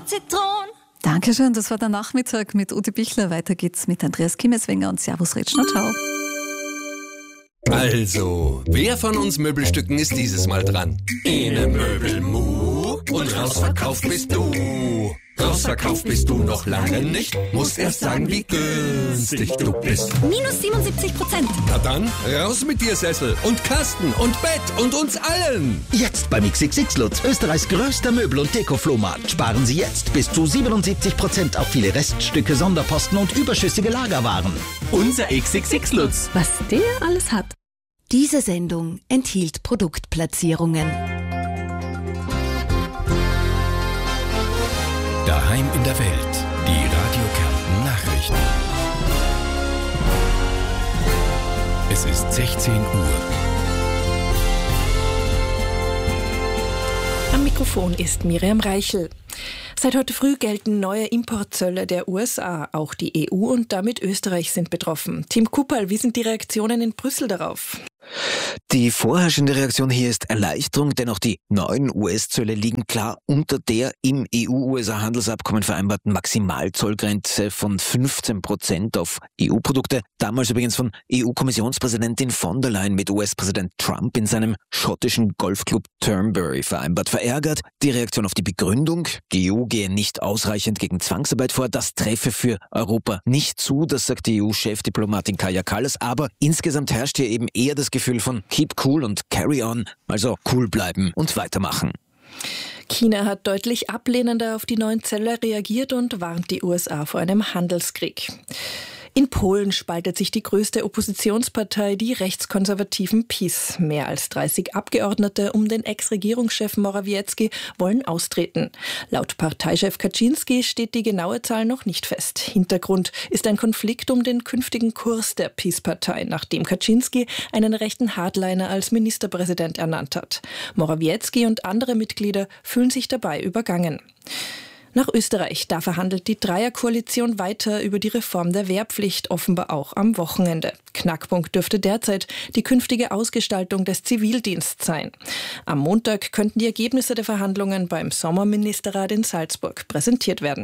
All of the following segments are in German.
Zitron. Dankeschön, das war der Nachmittag mit Ute Bichler. Weiter geht's mit Andreas Kimmeswenger und Servus Retschner. Ciao. Also, wer von uns Möbelstücken ist dieses Mal dran? Ene Möbelmu und rausverkauft bist du. Rausverkauft bist du noch lange nicht, musst erst sagen, wie günstig du bist. Minus 77%. Na dann, raus mit dir Sessel und Kasten und Bett und uns allen. Jetzt beim XXX Lutz, Österreichs größter Möbel- und Deko-Flohmarkt. Sparen Sie jetzt bis zu 77% auf viele Reststücke, Sonderposten und überschüssige Lagerwaren. Unser XXX Lutz. Was der alles hat. Diese Sendung enthielt Produktplatzierungen. Daheim in der Welt. Die Radio Kärnten Nachrichten. Es ist 16 Uhr. Am Mikrofon ist Miriam Reichel. Seit heute früh gelten neue Importzölle der USA. Auch die EU und damit Österreich sind betroffen. Tim Kupperl, wie sind die Reaktionen in Brüssel darauf? Die vorherrschende Reaktion hier ist Erleichterung, denn auch die neuen US-Zölle liegen klar unter der im EU-USA-Handelsabkommen vereinbarten Maximalzollgrenze von 15% auf EU-Produkte. Damals übrigens von EU-Kommissionspräsidentin von der Leyen mit US-Präsident Trump in seinem schottischen Golfclub Turnberry vereinbart. Verärgert die Reaktion auf die Begründung, die EU gehe nicht ausreichend gegen Zwangsarbeit vor. Das treffe für Europa nicht zu, das sagt die EU-Chefdiplomatin Kaja Kallas. Aber insgesamt herrscht hier eben eher das Gefühl von Keep cool und carry on, also cool bleiben und weitermachen. China hat deutlich ablehnender auf die neuen Zölle reagiert und warnt die USA vor einem Handelskrieg. In Polen spaltet sich die größte Oppositionspartei, die rechtskonservativen PiS. Mehr als 30 Abgeordnete um den Ex-Regierungschef Morawiecki wollen austreten. Laut Parteichef Kaczynski steht die genaue Zahl noch nicht fest. Hintergrund ist ein Konflikt um den künftigen Kurs der PiS-Partei, nachdem Kaczynski einen rechten Hardliner als Ministerpräsident ernannt hat. Morawiecki und andere Mitglieder fühlen sich dabei übergangen. Nach Österreich, da verhandelt die Dreierkoalition weiter über die Reform der Wehrpflicht, offenbar auch am Wochenende. Knackpunkt dürfte derzeit die künftige Ausgestaltung des Zivildienstes sein. Am Montag könnten die Ergebnisse der Verhandlungen beim Sommerministerrat in Salzburg präsentiert werden.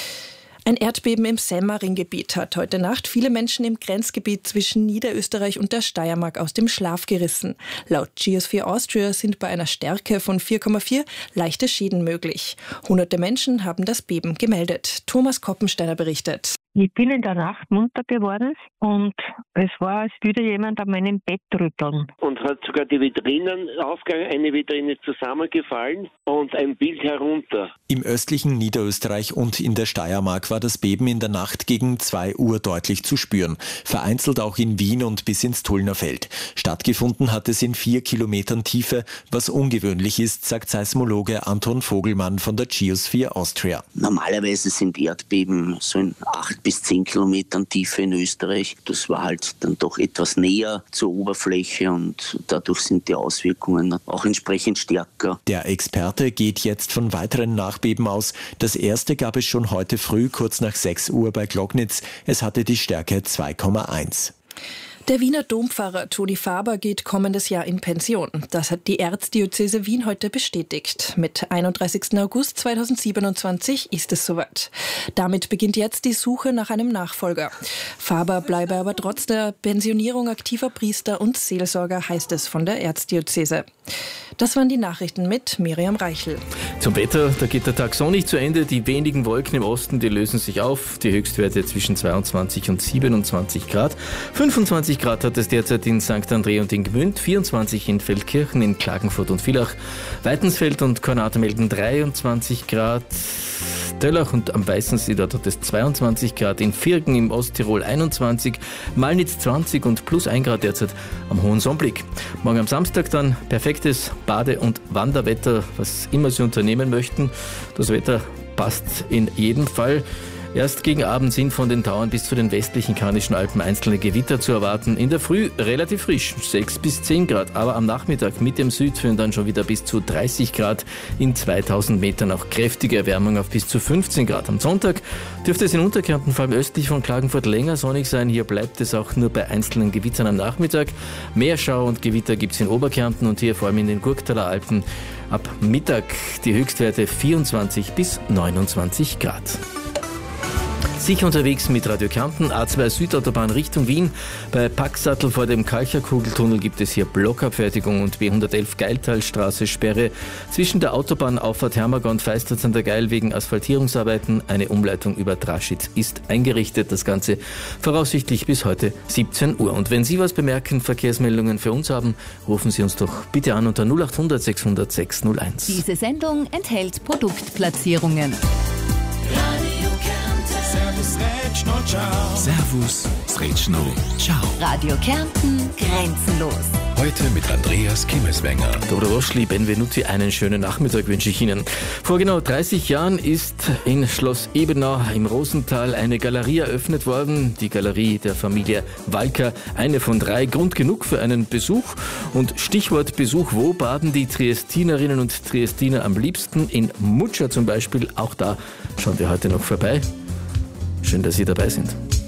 Ein Erdbeben im Semmering-Gebiet hat heute Nacht viele Menschen im Grenzgebiet zwischen Niederösterreich und der Steiermark aus dem Schlaf gerissen. Laut Geosphere Austria sind bei einer Stärke von 4,4 leichte Schäden möglich. Hunderte Menschen haben das Beben gemeldet. Thomas Koppensteiner berichtet. Ich bin in der Nacht munter geworden und es war, als würde jemand an meinem Bett rütteln. Und hat sogar die Vitrinen aufgegangen, eine Vitrine zusammengefallen und ein Bild herunter. Im östlichen Niederösterreich und in der Steiermark war das Beben in der Nacht gegen 2 Uhr deutlich zu spüren. Vereinzelt auch in Wien und bis ins Tullner Feld. Stattgefunden hat es in 4 Kilometern Tiefe, was ungewöhnlich ist, sagt Seismologe Anton Vogelmann von der Geosphere Austria. Normalerweise sind Erdbeben so in 8 bis 10 Kilometern Tiefe in Österreich. Das war halt dann doch etwas näher zur Oberfläche und dadurch sind die Auswirkungen auch entsprechend stärker. Der Experte geht jetzt von weiteren Nachbeben aus. Das erste gab es schon heute früh, kurz nach 6 Uhr bei Glocknitz. Es hatte die Stärke 2,1. Der Wiener Dompfarrer Toni Faber geht kommendes Jahr in Pension. Das hat die Erzdiözese Wien heute bestätigt. Mit 31. August 2027 ist es soweit. Damit beginnt jetzt die Suche nach einem Nachfolger. Faber bleibe aber trotz der Pensionierung aktiver Priester und Seelsorger, heißt es von der Erzdiözese. Das waren die Nachrichten mit Miriam Reichel. Zum Wetter, da geht der Tag sonnig zu Ende. Die wenigen Wolken im Osten, die lösen sich auf. Die Höchstwerte zwischen 22 und 27 Grad. 25 Grad hat es derzeit in St. André und in Gmünd, 24 in Feldkirchen, in Klagenfurt und Villach. Weitensfeld und Kornate melden 23 Grad. Döllach und am Weißensee, dort hat es 22 Grad, in Virgen im Osttirol 21, Malnitz 20 und plus 1 Grad derzeit am Hohen Sonnblick. Morgen am Samstag dann perfektes Bade- und Wanderwetter, was immer Sie unternehmen möchten. Das Wetter passt in jedem Fall. Erst gegen Abend sind von den Tauern bis zu den westlichen Karnischen Alpen einzelne Gewitter zu erwarten. In der Früh relativ frisch, 6 bis 10 Grad, aber am Nachmittag mit dem Südföhn dann schon wieder bis zu 30 Grad. In 2000 Metern auch kräftige Erwärmung auf bis zu 15 Grad. Am Sonntag dürfte es in Unterkärnten, vor allem östlich von Klagenfurt, länger sonnig sein. Hier bleibt es auch nur bei einzelnen Gewittern am Nachmittag. Mehr Schauer und Gewitter gibt es in Oberkärnten und hier vor allem in den Gurktaler Alpen. Ab Mittag die Höchstwerte 24 bis 29 Grad. Sicher unterwegs mit Radio Kärnten, A2 Südautobahn Richtung Wien. Bei Packsattel vor dem Kalcherkugeltunnel gibt es hier Blockabfertigung und B111 Geiltalstraße Sperre. Zwischen der Autobahnauffahrt Hermagau und Feistritz an der Geil wegen Asphaltierungsarbeiten. Eine Umleitung über Draschitz ist eingerichtet. Das Ganze voraussichtlich bis heute 17 Uhr. Und wenn Sie was bemerken, Verkehrsmeldungen für uns haben, rufen Sie uns doch bitte an unter 0800 600 601. Diese Sendung enthält Produktplatzierungen. Servus, Sretschno, ciao. Radio Kärnten, grenzenlos. Heute mit Andreas Kimmeswenger. Dobro Roschli, Benvenuti, einen schönen Nachmittag wünsche ich Ihnen. Vor genau 30 Jahren ist in Schloss Ebenau im Rosental eine Galerie eröffnet worden. Die Galerie der Familie Walker, eine von 3, Grund genug für einen Besuch. Und Stichwort Besuch, wo baden die Triestinerinnen und Triestiner am liebsten? In Mutscha zum Beispiel, auch da schauen wir heute noch vorbei. Schön, dass Sie dabei sind.